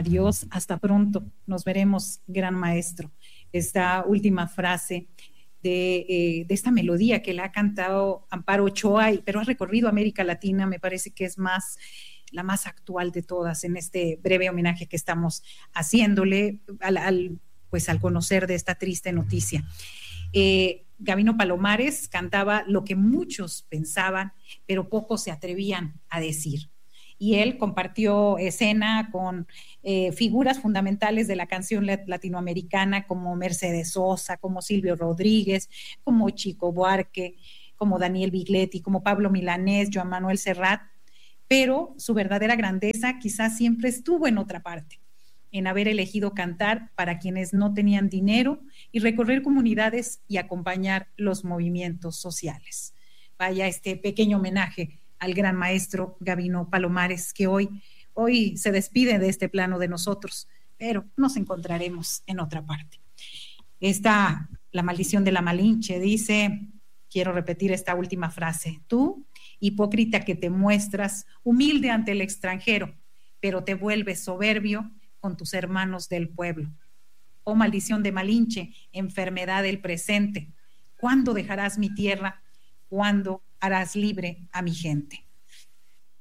Adiós, hasta pronto, nos veremos, gran maestro. Esta última frase de esta melodía que la ha cantado Amparo Ochoa, pero ha recorrido América Latina, me parece que es la más actual de todas en este breve homenaje que estamos haciéndole pues al conocer de esta triste noticia. Gabino Palomares cantaba lo que muchos pensaban, pero pocos se atrevían a decir. Y él compartió escena con figuras fundamentales de la canción latinoamericana como Mercedes Sosa, como Silvio Rodríguez, como Chico Buarque, como Daniel Bigletti, como Pablo Milanés, Joan Manuel Serrat, pero su verdadera grandeza quizás siempre estuvo en otra parte, en haber elegido cantar para quienes no tenían dinero y recorrer comunidades y acompañar los movimientos sociales. Vaya este pequeño homenaje al gran maestro Gabino Palomares, que hoy se despide de este plano de nosotros, pero nos encontraremos en otra parte. La maldición de la Malinche dice, quiero repetir esta última frase: tú, hipócrita que te muestras humilde ante el extranjero, pero te vuelves soberbio con tus hermanos del pueblo. Oh maldición de Malinche, enfermedad del presente, ¿cuándo dejarás mi tierra? ¿Cuándo harás libre a mi gente?